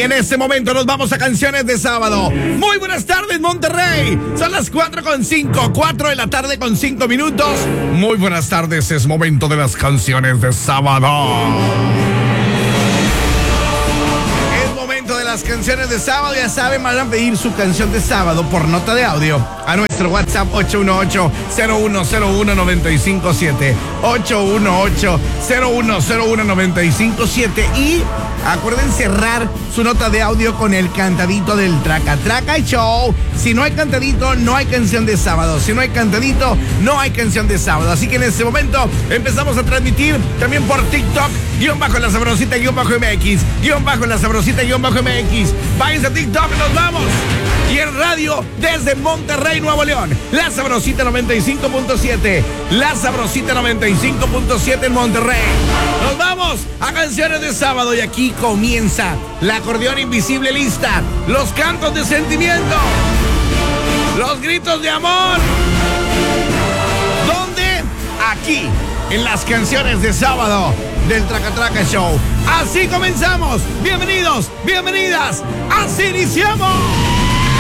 Y en este momento nos vamos a canciones de sábado. Muy buenas tardes, Monterrey. Son las 4:05, 4 de la tarde con 5 minutos. Muy buenas tardes, es momento de las canciones de sábado. De las canciones de sábado, ya saben, van a pedir su canción de sábado por nota de audio a nuestro WhatsApp 818-0101-957 818-0101-957 y acuérdense cerrar su nota de audio con el cantadito del Traca Traca Show. Si no hay cantadito, no hay canción de sábado. Si no hay cantadito, no hay canción de sábado. Así que en este momento empezamos a transmitir también por TikTok, _la sabrosita, _MX, _la sabrosita, _MX. Váyanse a TikTok, nos vamos. Y en radio desde Monterrey, Nuevo León, La Sabrosita 95.7, La Sabrosita 95.7 en Monterrey. Nos vamos a canciones de sábado y aquí comienza la acordeón invisible lista, los cantos de sentimiento, los gritos de amor. ¿Dónde? Aquí, en las canciones de sábado del Traca Traca Show. Así comenzamos. Bienvenidos, bienvenidas. Así iniciamos.